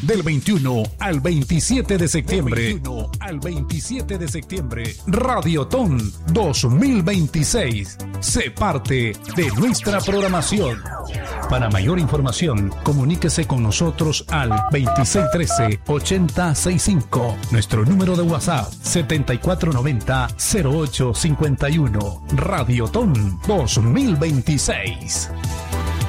Del 21 al 27 de septiembre. Del 21 al 27 de septiembre. Radiotón 2026. Sé parte de nuestra programación. Para mayor información, comuníquese con nosotros al 2613-8065. Nuestro número de WhatsApp 7490-0851. Radiotón 2026.